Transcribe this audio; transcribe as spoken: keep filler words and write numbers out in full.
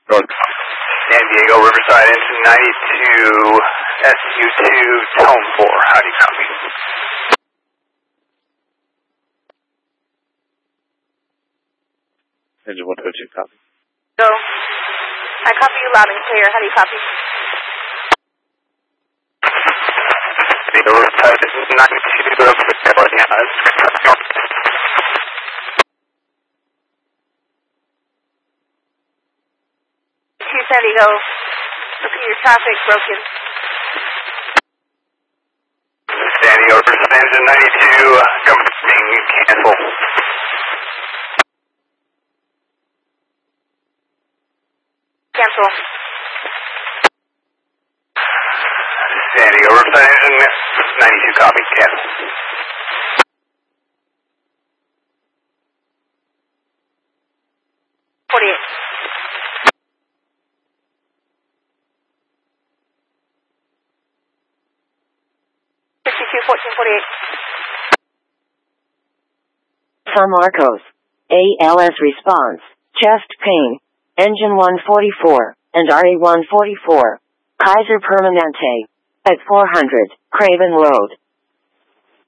North. San Diego, Riverside, engine ninety-two, S U two, tone four. How do you copy? Engine one oh two, copy. So, I copy you loud and clear. How do you copy? San Diego, Riverside, engine ninety-two, California. San Diego, repeat your traffic, broken. San Diego, Riverside, engine ninety-two, confirming, cancel. Cancel. San Diego, Riverside, engine ninety-two, copy, cancel. forty-eight. fifty-two, fourteen, forty-eight. San Marcos. A L S response. Chest pain. Engine one forty-four. And R E one forty-four. Kaiser Permanente. At four hundred. Craven Road.